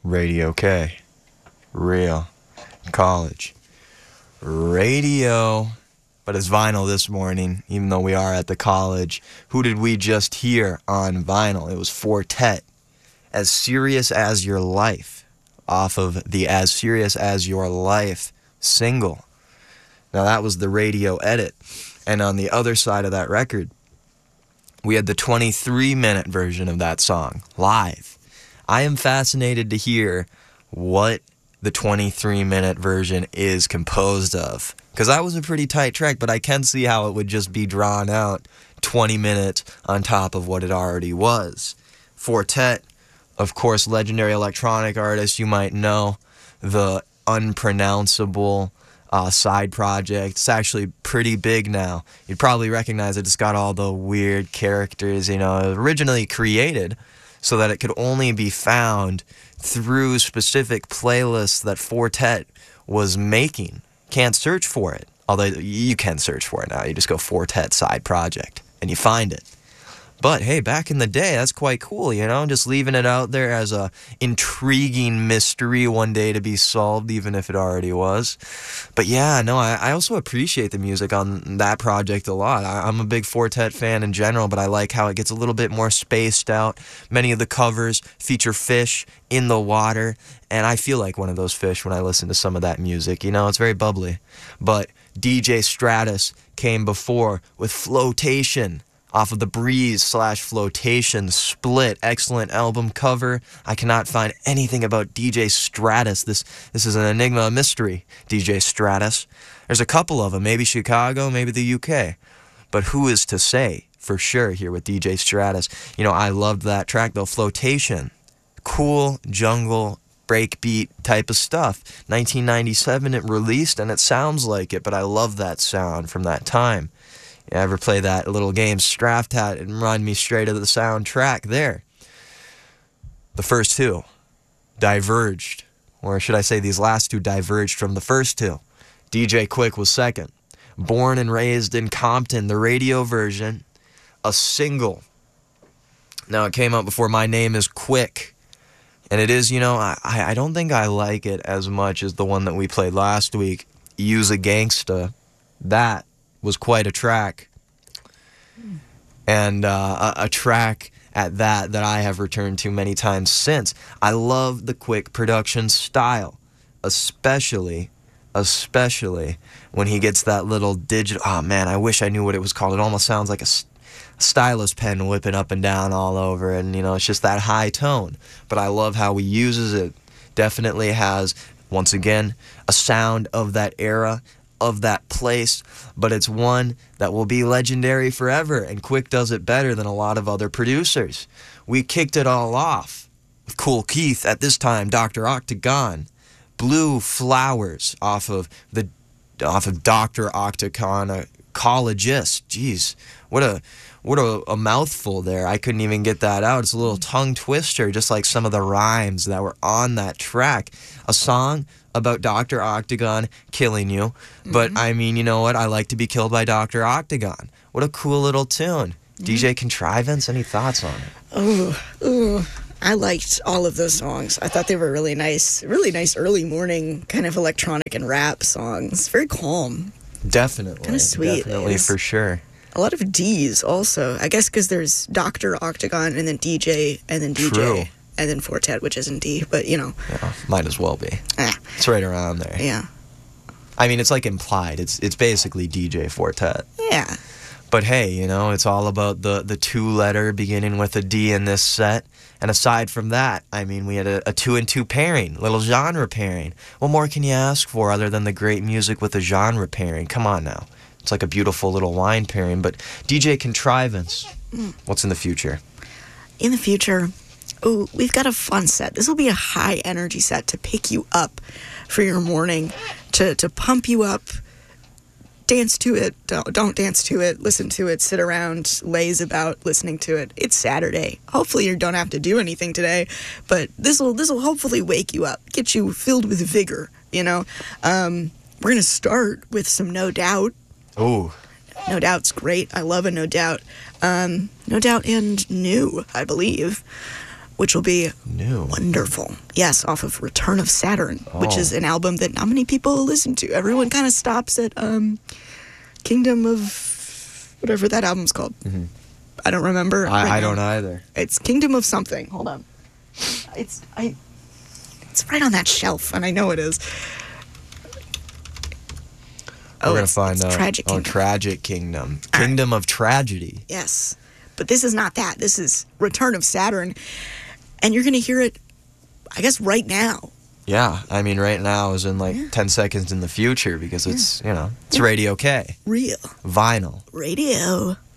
Radio K. Real. College. Radio. But it's vinyl this morning, even though we are at the college. Who did we just hear on vinyl? It was Fortet. As Serious as Your Life. Off of the As Serious as Your Life single. Now that was the radio edit. And on the other side of that record, we had the 23-minute version of that song, live. I am fascinated to hear what the 23-minute version is composed of. Because that was a pretty tight track, but I can see how it would just be drawn out 20 minutes on top of what it already was. Fortet, of course, legendary electronic artist. You might know the unpronounceable side project. It's actually pretty big now. You'd probably recognize it. It's got all the weird characters, originally created so that it could only be found through specific playlists that Fortet was making. Can't search for it. Although you can search for it now. You just go Fortet side project and you find it. But hey, back in the day, that's quite cool, just leaving it out there as a intriguing mystery one day to be solved, even if it already was. But yeah, no, I also appreciate the music on that project a lot. I'm a big Fortet fan in general, but I like how it gets a little bit more spaced out. Many of the covers feature fish in the water, and I feel like one of those fish when I listen to some of that music. It's very bubbly. But DJ Stratus came before with Flotation. Off of the Breeze/Flotation split. Excellent album cover. I cannot find anything about DJ Stratus. This is an enigma, a mystery, DJ Stratus. There's a couple of them, maybe Chicago, maybe the UK. But who is to say for sure here with DJ Stratus? I loved that track though, Flotation. Cool jungle breakbeat type of stuff. 1997 it released and it sounds like it, but I love that sound from that time. You ever play that little game Straftat and run me straight to the soundtrack there? The first two diverged, or should I say these last two diverged from the first two. DJ Quick was second. Born and raised in Compton, the radio version, a single. Now it came out before My Name Is Quick. And it is, I don't think I like it as much as the one that we played last week, Use a Gangsta. That was quite a track, and a track at that I have returned to many times since. I love the Quick production style, especially when he gets that little digital, oh man, I wish I knew what it was called. It almost sounds like a stylus pen whipping up and down all over, and it's just that high tone, but I love how he uses it. Definitely has, once again, a sound of that era, of that place, but it's one that will be legendary forever, and Quick does it better than a lot of other producers. We kicked it all off with Kool Keith, at this time Dr. Octagon, Blue Flowers off of Dr. Octagon, a collegeist. Jeez, what a mouthful there. I couldn't even get that out. It's a little tongue twister, just like some of the rhymes that were on that track. A song about Dr. Octagon killing you. But I mean, you know what? I like to be killed by Dr. Octagon. What a cool little tune. DJ Contrivance, any thoughts on it? Ooh. I liked all of those songs. I thought they were really nice early morning kind of electronic and rap songs. Very calm. Definitely. Kind of sweet. Definitely, for sure. A lot of D's also. I guess because there's Dr. Octagon and then DJ and then DJ. True. And then Fortet, which isn't D, but Yeah, might as well be. It's right around there. Yeah. I mean, it's like implied. It's basically DJ Fortet. Yeah. But hey, it's all about the two-letter beginning with a D in this set. And aside from that, I mean, we had a 2-and-2 pairing, little genre pairing. What more can you ask for other than the great music with a genre pairing? Come on now. It's like a beautiful little wine pairing. But DJ Contrivance, what's in the future? In the future, we've got a fun set. This will be a high-energy set to pick you up for your morning, to pump you up. Dance to it, don't dance to it, listen to it, sit around, laze about listening to it. It's Saturday. Hopefully you don't have to do anything today, but this will hopefully wake you up, get you filled with vigor, We're going to start with some No Doubt. Ooh. No Doubt's great. I love a No Doubt. No Doubt and New, I believe. which will be New. wonderful. Yes, off of Return of Saturn, which Oh. is an album that not many people listen to. Everyone kind of stops at Kingdom of whatever that album's called. I don't remember. I don't either. It's Kingdom of something. Hold on. It's right on that shelf, and I know it is. We're going to find it's out. Tragic Oh, Kingdom. Tragic Kingdom. All right. Kingdom of Tragedy. Yes. But this is not that. This is Return of Saturn. And you're going to hear it, I guess, right now. Yeah, I mean, right now is in like 10 seconds in the future because it's, it's Radio K. Real Vinyl. radio.